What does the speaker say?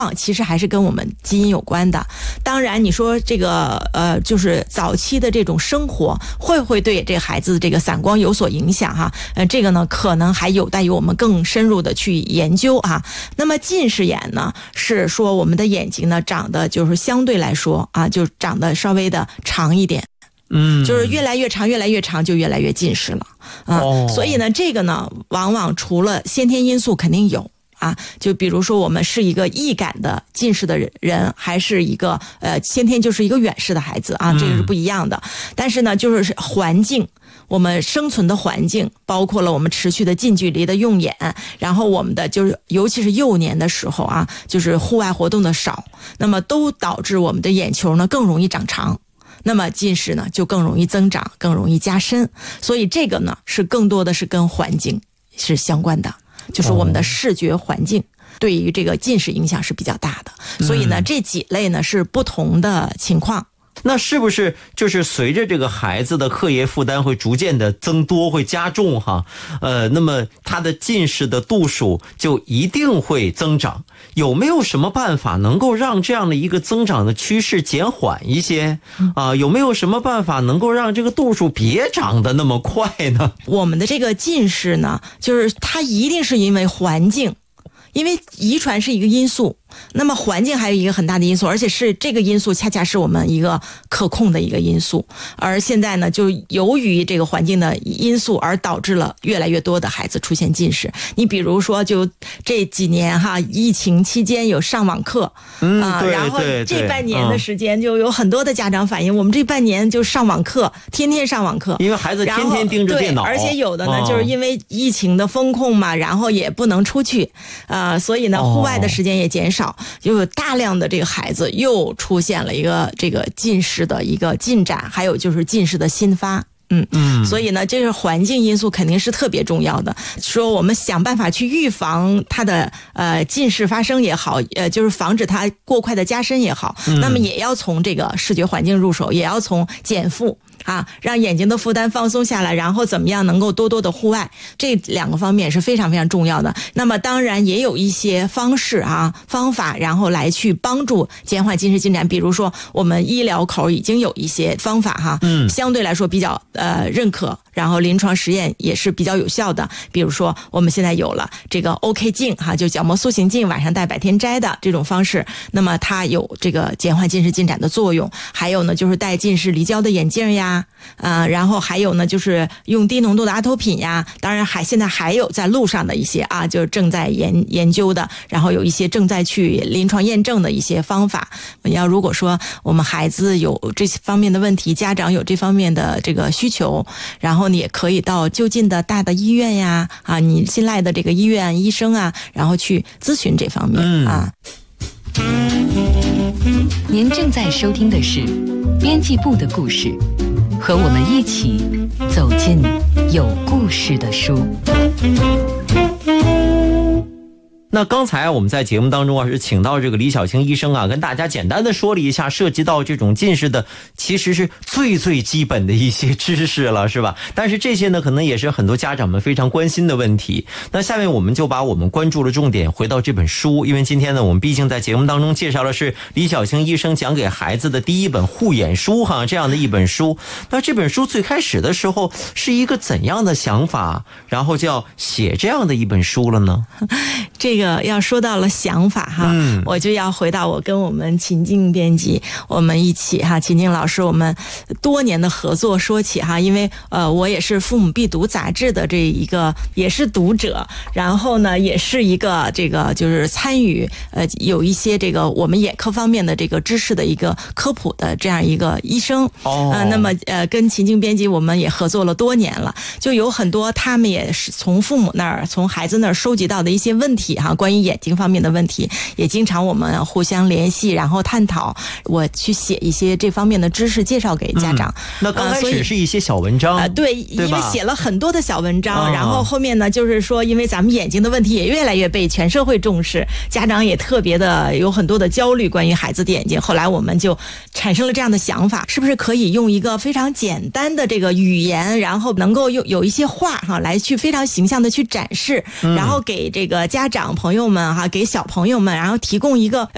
其实还是跟我们基因有关的。当然你说这个就是早期的这种生活会不会对这个孩子的这个散光有所影响哈？这个呢可能还有待于我们更深入的去研究啊。那么近视眼呢是说我们的眼睛呢长得就是相对来说啊就长得稍微的长一点。就是越来越长越来越长就越来越近视了啊。所以呢这个呢往往除了先天因素肯定有啊，就比如说我们是一个易感的近视的人，还是一个先天就是一个远视的孩子啊，这个是不一样的。但是呢就是环境，我们生存的环境，包括了我们持续的近距离的用眼，然后我们的就是尤其是幼年的时候啊，就是户外活动的少，那么都导致我们的眼球呢更容易长长，那么近视呢就更容易增长，更容易加深。所以这个呢是更多的是跟环境是相关的，就是我们的视觉环境对于这个近视影响是比较大的。所以呢这几类呢是不同的情况。 那是不是就是随着这个孩子的课业负担会逐渐的增多，会加重哈？那么他的近视的度数就一定会增长。有没有什么办法能够让这样的一个增长的趋势减缓一些啊？有没有什么办法能够让这个度数别长得那么快呢？ 我们的这个近视呢，就是它一定是因为环境，因为遗传是一个因素，那么环境还有一个很大的因素，而且是这个因素恰恰是我们一个可控的一个因素。而现在呢就由于这个环境的因素而导致了越来越多的孩子出现近视。你比如说就这几年哈，疫情期间有上网课然后这半年的时间就有很多的家长反映，我们这半年就上网课，天天上网课， 因为孩子天天盯着电脑， 而且有的呢就是因为疫情的风控嘛，然后也不能出去所以呢户外的时间也减少，就有大量的这个孩子又出现了一个这个近视的一个进展，还有就是近视的新发。所以呢这个环境因素肯定是特别重要的，说我们想办法去预防它的近视发生也好，就是防止它过快的加深也好，那么也要从这个视觉环境入手，也要从减负啊，让眼睛的负担放松下来，然后怎么样能够多多的户外，这两个方面是非常非常重要的。那么当然也有一些方式方法，然后来去帮助减缓近视进展。比如说我们医疗口已经有一些方法相对来说比较认可，然后临床实验也是比较有效的。比如说我们现在有了这个 OK 镜就角膜塑形镜，晚上戴白天摘的这种方式，那么它有这个减缓近视进展的作用。还有呢就是戴近视离焦的眼镜呀，然后还有呢就是用低浓度的阿托品呀，当然现在还有在路上的一些就是正在研究的，然后有一些正在去临床验证的一些方法。如果说我们孩子有这方面的问题，家长有这方面的这个需求，然后你也可以到就近的大的医院呀你信赖的这个医院医生然后去咨询这方面您正在收听的是编辑部的故事，和我们一起走进有故事的书。 那刚才我们在节目当中是请到这个李小青医生跟大家简单的说了一下涉及到这种近视的其实是最最基本的一些知识了，是吧？但是这些呢可能也是很多家长们非常关心的问题。那下面我们就把我们关注的重点回到这本书，因为今天呢我们毕竟在节目当中介绍的是李小青医生讲给孩子的第一本护眼书这样的一本书。那这本书最开始的时候是一个怎样的想法，然后就要写这样的一本书了呢？ 这个要说到了想法我就要回到我跟我们秦静编辑我们一起秦静老师我们多年的合作说起因为我也是父母必读杂志的这一个也是读者，然后呢也是一个这个就是参与有一些这个我们眼科方面的这个知识的一个科普的这样一个医生那么跟秦静编辑我们也合作了多年了，就有很多他们也是从父母那儿从孩子那儿收集到的一些问题关于眼睛方面的问题，也经常我们互相联系，然后探讨，我去写一些这方面的知识介绍给家长。 那刚开始是一些小文章对，因为写了很多的小文章然后后面呢就是说因为咱们眼睛的问题也越来越被全社会重视，家长也特别的有很多的焦虑关于孩子的眼睛，后来我们就产生了这样的想法，是不是可以用一个非常简单的这个语言，然后能够有一些话来去非常形象的去展示然后给这个家长朋友们给小朋友们然后提供一个